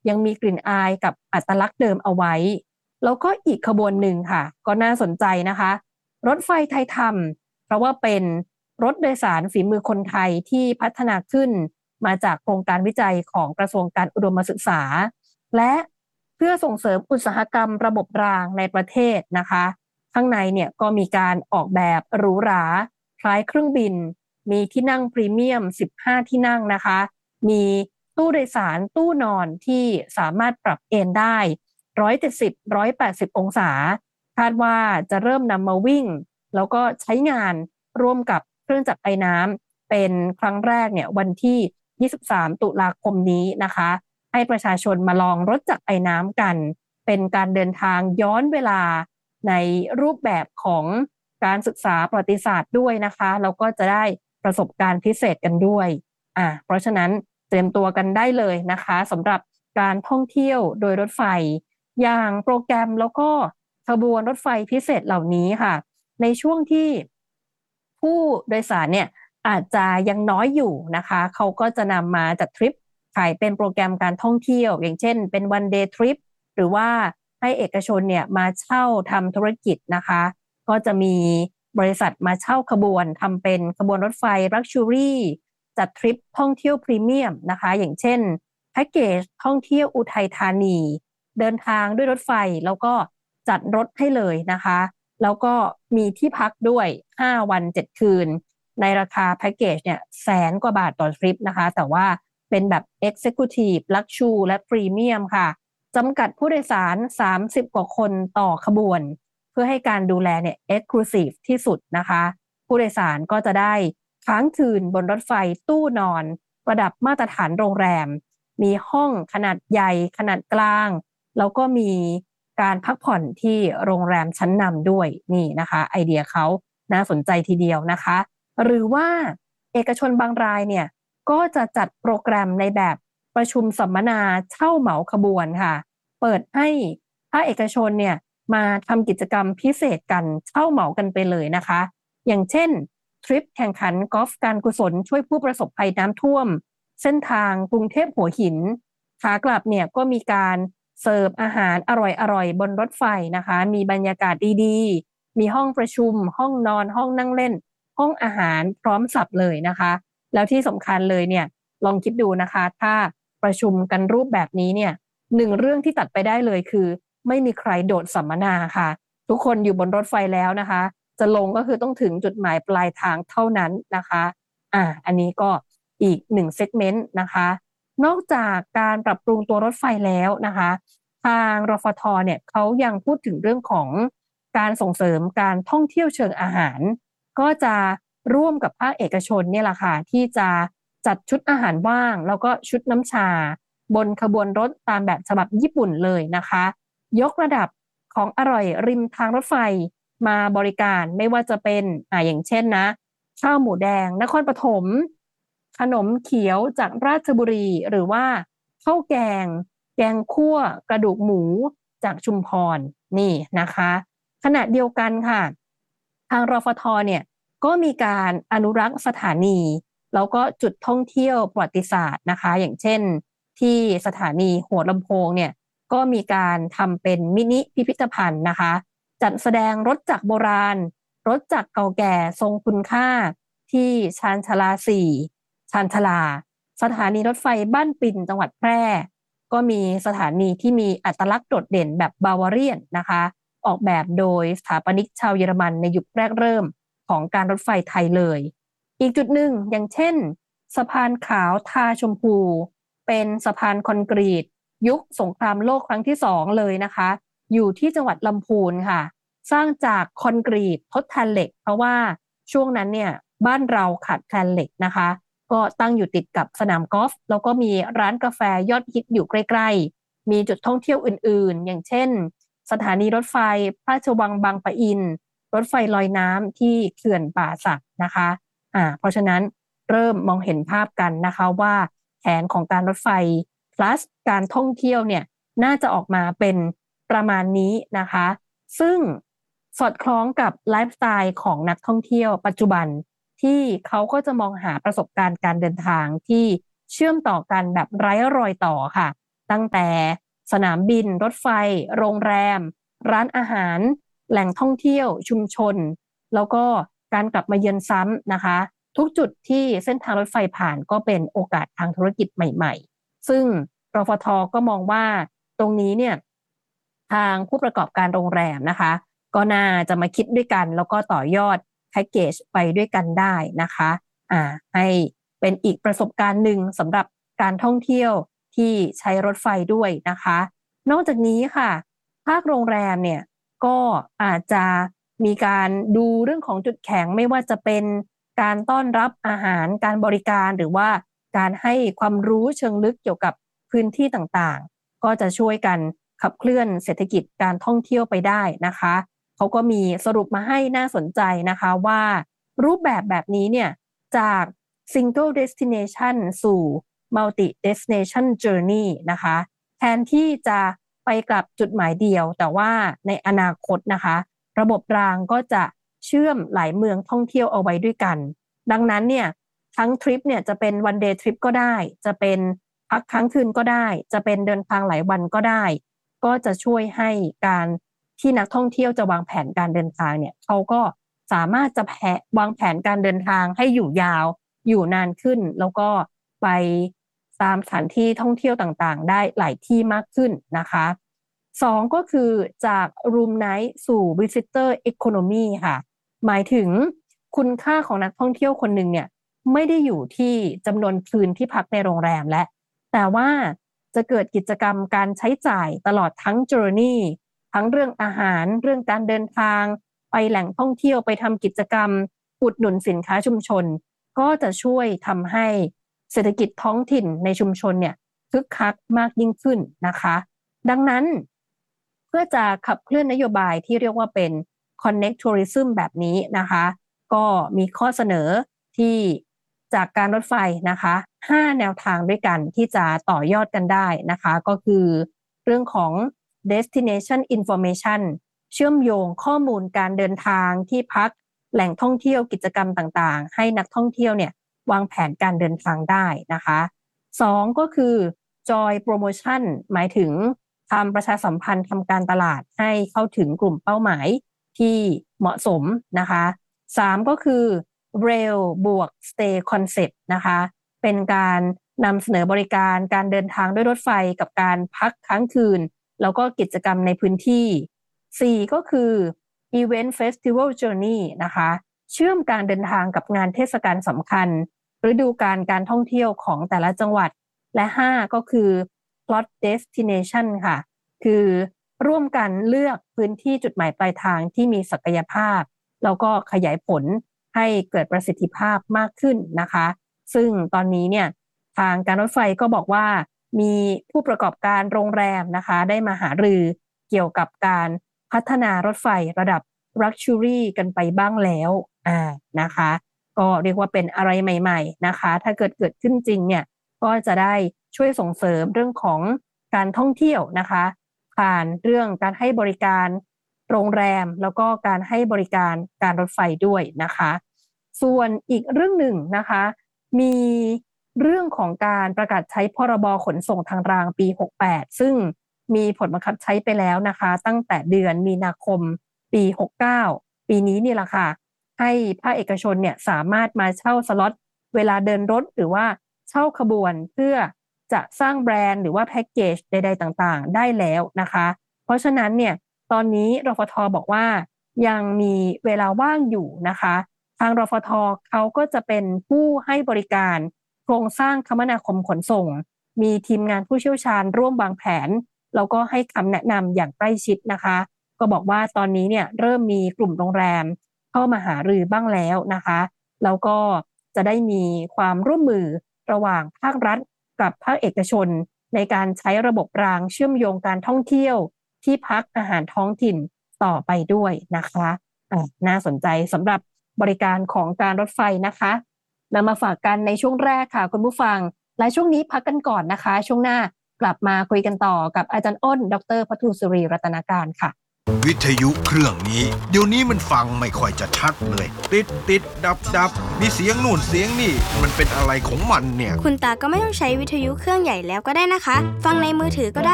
ยังมีกลิ่นอายกับอัตลักษณ์เดิมเอาไว้แล้วก็อีกขบวนหนึ่งค่ะก็น่าสนใจนะคะรถไฟไทยทำเพราะว่าเป็นรถโดยสารฝีมือคนไทยที่พัฒนาขึ้นมาจากโครงการวิจัยของกระทรวงการอุดมศึกษาและเพื่อส่งเสริมอุตสาหกรรมระบบรางในประเทศนะคะข้างในเนี่ยก็มีการออกแบบหรูหราคล้ายเครื่องบินมีที่นั่งพรีเมียม15ที่นั่งนะคะมีตู้โดยสารตู้นอนที่สามารถปรับเอนได้170 180องศาคาดว่าจะเริ่มนำมาวิ่งแล้วก็ใช้งานร่วมกับเครื่องจักรไอน้ำเป็นครั้งแรกเนี่ยวันที่23ตุลาคมนี้นะคะให้ประชาชนมาลองรถจักรไอน้ำกันเป็นการเดินทางย้อนเวลาในรูปแบบของการศึกษาประวัติศาสตร์ด้วยนะคะแล้วก็จะได้ประสบการณ์พิเศษกันด้วยเพราะฉะนั้นเตรียมตัวกันได้เลยนะคะสำหรับการท่องเที่ยวโดยรถไฟอย่างโปรแกรมแล้วก็ขบวนรถไฟพิเศษเหล่านี้ค่ะในช่วงที่ผู้โดยสารเนี่ยอาจจะยังน้อยอยู่นะคะเขาก็จะนำมาจัดทริปขายเป็นโปรแกรมการท่องเที่ยวอย่างเช่นเป็น one day trip หรือว่าให้เอกชนเนี่ยมาเช่าทำธุรกิจนะคะก็จะมีบริษัทมาเช่าขบวนทำเป็นขบวนรถไฟ Luxury จัดทริปท่องเที่ยวพรีเมียมนะคะอย่างเช่นแพ็กเกจท่องเที่ยวอุทัยธานีเดินทางด้วยรถไฟแล้วก็จัดรถให้เลยนะคะแล้วก็มีที่พักด้วย5วัน7คืนในราคาแพ็กเกจเนี่ย100,000 กว่าบาทต่อทริปนะคะแต่ว่าเป็นแบบ Executive Luxury และ Premium ค่ะจำกัดผู้โดยสาร30กว่าคนต่อขบวนเพื่อให้การดูแลเนี่ย Exclusive ที่สุดนะคะผู้โดยสารก็จะได้ค้างคืนบนรถไฟตู้นอนระดับมาตรฐานโรงแรมมีห้องขนาดใหญ่ขนาดกลางแล้วก็มีการพักผ่อนที่โรงแรมชั้นนำด้วยนี่นะคะไอเดียเขาน่าสนใจทีเดียวนะคะหรือว่าเอกชนบางรายเนี่ยก็จะจัดโปรแกรมในแบบประชุมสัมมนาเช่าเหมาขบวนค่ะเปิดให้ภาคเอกชนเนี่ยมาทำกิจกรรมพิเศษกันเช่าเหมากันไปเลยนะคะอย่างเช่นทริปแข่งขันกอล์ฟการกุศลช่วยผู้ประสบภัยน้ำท่วมเส้นทางกรุงเทพหัวหินขากลับเนี่ยก็มีการเสิร์ฟอาหารอร่อยๆบนรถไฟนะคะมีบรรยากาศดีๆมีห้องประชุมห้องนอนห้องนั่งเล่นห้องอาหารพร้อมสับเลยนะคะแล้วที่สำคัญเลยเนี่ยลองคิดดูนะคะถ้าประชุมกันรูปแบบนี้เนี่ยหนึ่งเรื่องที่ตัดไปได้เลยคือไม่มีใครโดดสัมมนาค่ะทุกคนอยู่บนรถไฟแล้วนะคะจะลงก็คือต้องถึงจุดหมายปลายทางเท่านั้นนะคะอันนี้ก็อีกหนึ่งเซกเมนต์นะคะนอกจากการปรับปรุงตัวรถไฟแล้วนะคะทางรฟทเนี่ยเขายังพูดถึงเรื่องของการส่งเสริมการท่องเที่ยวเชิงอาหารก็จะร่วมกับภาคเอกชนเนี่ยแหละค่ะที่จะจัดชุดอาหารว่างแล้วก็ชุดน้ำชาบนขบวนรถตามแบบฉบับญี่ปุ่นเลยนะคะยกระดับของอร่อยริมทางรถไฟมาบริการไม่ว่าจะเป็นอย่างเช่นนะข้าวหมูแดงนครปฐมขนมเขียวจากราชบุรีหรือว่าข้าวแกงคั่วกระดูกหมูจากชุมพรนี่นะคะขณะเดียวกันค่ะทางรฟทเนี่ยก็มีการอนุรักษ์สถานีแล้วก็จุดท่องเที่ยวประวัติศาสตร์นะคะอย่างเช่นที่สถานีหัวลำโพงเนี่ยก็มีการทำเป็นมินิพิพิธภัณฑ์นะคะจัดแสดงรถจักรโบราณรถจักรเก่าแก่ทรงคุณค่าที่ชานชาลา4ชานชาลาสถานีรถไฟบ้านปิ่นจังหวัดแพร่ก็มีสถานีที่มีอัตลักษณ์โดดเด่นแบบบาวาเรียนนะคะออกแบบโดยสถาปนิกชาวเยอรมันในยุคแรกเริ่มของการรถไฟไทยเลยอีกจุดหนึ่งอย่างเช่นสะพานขาวทาชมพูเป็นสะพานคอนกรีตยุคสงครามโลกครั้งที่2เลยนะคะอยู่ที่จังหวัดลำพูนค่ะสร้างจากคอนกรีตทดแทนเหล็กเพราะว่าช่วงนั้นเนี่ยบ้านเราขาดแคลนเหล็กนะคะก็ตั้งอยู่ติดกับสนามกอล์ฟแล้วก็มีร้านกาแฟยอดฮิตอยู่ใกล้ๆมีจุดท่องเที่ยวอื่นๆอย่างเช่นสถานีรถไฟพระราชวังบางปะอินรถไฟลอยน้ำที่เขื่อนป่าสักนะคะเพราะฉะนั้นเริ่มมองเห็นภาพกันนะคะว่าแผนของการรถไฟ plus การท่องเที่ยวเนี่ยน่าจะออกมาเป็นประมาณนี้นะคะซึ่งสอดคล้องกับไลฟ์สไตล์ของนักท่องเที่ยวปัจจุบันที่เขาก็จะมองหาประสบการณ์การเดินทางที่เชื่อมต่อกันแบบไร้รอยต่อค่ะตั้งแต่สนามบินรถไฟโรงแรมร้านอาหารแหล่งท่องเที่ยวชุมชนแล้วก็การกลับมาเยือนซ้ำนะคะทุกจุดที่เส้นทางรถไฟผ่านก็เป็นโอกาสทางธุรกิจใหม่ๆซึ่งรฟท.ก็มองว่าตรงนี้เนี่ยทางผู้ประกอบการโรงแรมนะคะก็น่าจะมาคิดด้วยกันแล้วก็ต่อยอดแพ็กเกจไปด้วยกันได้นะคะให้เป็นอีกประสบการณ์หนึ่งสำหรับการท่องเที่ยวที่ใช้รถไฟด้วยนะคะนอกจากนี้ค่ะภาคโรงแรมเนี่ยก็อาจจะมีการดูเรื่องของจุดแข็งไม่ว่าจะเป็นการต้อนรับอาหารการบริการหรือว่าการให้ความรู้เชิงลึกเกี่ยวกับพื้นที่ต่างๆก็จะช่วยกันขับเคลื่อนเศรษฐกิจการท่องเที่ยวไปได้นะคะเขาก็มีสรุปมาให้น่าสนใจนะคะว่ารูปแบบนี้เนี่ยจาก single destination สู่ multi destination journey นะคะแทนที่จะไปกลับจุดหมายเดียวแต่ว่าในอนาคตนะคะระบบรางก็จะเชื่อมหลายเมืองท่องเที่ยวเอาไว้ด้วยกันดังนั้นเนี่ยทั้งทริปเนี่ยจะเป็น one day trip ก็ได้จะเป็นพักค้างคืนก็ได้จะเป็นเดินทางหลายวันก็ได้ก็จะช่วยให้การที่นักท่องเที่ยวจะวางแผนการเดินทางเนี่ยเขาก็สามารถจะวางแผนการเดินทางให้อยู่ยาวอยู่นานขึ้นแล้วก็ไปตามสถานที่ท่องเที่ยวต่างๆได้หลายที่มากขึ้นนะคะสองก็คือจาก Room Night สู่ Visitor Economy ค่ะหมายถึงคุณค่าของนักท่องเที่ยวคนหนึ่งเนี่ยไม่ได้อยู่ที่จำนวนคืนที่พักในโรงแรมและแต่ว่าจะเกิดกิจกรรมการใช้จ่ายตลอดทั้ง journey ทั้งเรื่องอาหารเรื่องการเดินทางไปแหล่งท่องเที่ยวไปทำกิจกรรมอุดหนุนสินค้าชุมชนก็จะช่วยทำให้เศรษฐกิจท้องถิ่นในชุมชนเนี่ยคึกคักมากยิ่งขึ้นนะคะดังนั้นเพื่อจะขับเคลื่อนนโยบายที่เรียกว่าเป็น Connect Tourism แบบนี้นะคะก็มีข้อเสนอที่จากการรถไฟนะคะ5แนวทางด้วยกันที่จะต่อยอดกันได้นะคะก็คือเรื่องของ Destination Information เชื่อมโยงข้อมูลการเดินทางที่พักแหล่งท่องเที่ยวกิจกรรมต่างๆให้นักท่องเที่ยวเนี่ยวางแผนการเดินทางได้นะคะ2ก็คือ Joy Promotion หมายถึงทำประชาสัมพันธ์ทำการตลาดให้เข้าถึงกลุ่มเป้าหมายที่เหมาะสมนะคะ3ก็คือ Rail บวก Stay Concept นะคะเป็นการนำเสนอบริการการเดินทางด้วยรถไฟกับการพักค้างคืนแล้วก็กิจกรรมในพื้นที่4ก็คือ Event Festival Journey นะคะเชื่อมการเดินทางกับงานเทศกาลสำคัญฤดูกาลการท่องเที่ยวของแต่ละจังหวัดและ5ก็คือ Plot Destination ค่ะคือร่วมกันเลือกพื้นที่จุดหมายปลายทางที่มีศักยภาพแล้วก็ขยายผลให้เกิดประสิทธิภาพมากขึ้นนะคะซึ่งตอนนี้เนี่ยทางการรถไฟก็บอกว่ามีผู้ประกอบการโรงแรมนะคะได้มาหารือเกี่ยวกับการพัฒนารถไฟระดับ Luxury กันไปบ้างแล้วนะคะก็เรียกว่าเป็นอะไรใหม่ๆนะคะถ้าเกิดขึ้นจริงเนี่ยก็จะได้ช่วยส่งเสริมเรื่องของการท่องเที่ยวนะคะผ่านเรื่องการให้บริการโรงแรมแล้วก็การให้บริการการรถไฟด้วยนะคะส่วนอีกเรื่องหนึ่งนะคะมีเรื่องของการประกาศใช้พรบขนส่งทางรางปี68ซึ่งมีผลบังคับใช้ไปแล้วนะคะตั้งแต่เดือนมีนาคมปี69ปีนี้นี่แหละค่ะให้ภาคเอกชนเนี่ยสามารถมาเช่าสล็อตเวลาเดินรถหรือว่าเช่าขบวนเพื่อจะสร้างแบรนด์หรือว่าแพ็กเกจใดๆต่างๆได้แล้วนะคะเพราะฉะนั้นเนี่ยตอนนี้รฟท.บอกว่ายังมีเวลาว่างอยู่นะคะทางรฟท.เขาก็จะเป็นผู้ให้บริการโครงสร้างคมนาคมขนส่งมีทีมงานผู้เชี่ยวชาญร่วมวางแผนแล้วก็ให้คำแนะนำอย่างใกล้ชิดนะคะก็บอกว่าตอนนี้เนี่ยเริ่มมีกลุ่มโรงแรมเข้ามาหารือบ้างแล้วนะคะแล้วก็จะได้มีความร่วมมือระหว่างภาครัฐกับภาคเอกชนในการใช้ระบบรางเชื่อมโยงการท่องเที่ยวที่พักอาหารท้องถิ่นต่อไปด้วยนะคะน่าสนใจสำหรับบริการของการรถไฟนะคะนำมาฝากกันในช่วงแรกค่ะคุณผู้ฟังและช่วงนี้พักกันก่อนนะคะช่วงหน้ากลับมาคุยกันต่อกับอาจารย์อ้นดร.ภัทุสุรีรัตนาการค่ะวิทยุเครื่องนี้เดี๋ยวนี้มันฟังไม่ค่อยจะชัดเลยติดดับมีเสียงนู่นเสียงนี่มันเป็นอะไรของมันเนี่ยคุณตาก็ไม่ต้องใช้วิทยุเครื่องใหญ่แล้วก็ได้นะคะฟังในมือถือก็ได้